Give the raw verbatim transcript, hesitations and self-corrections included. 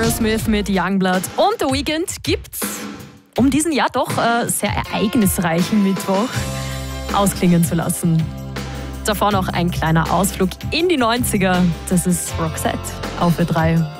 Aerosmith mit Youngblood und The Weeknd gibt's um diesen ja doch äh, sehr ereignisreichen Mittwoch ausklingen zu lassen. Davor noch ein kleiner Ausflug in die neunziger. Das ist Roxette auf Ö drei.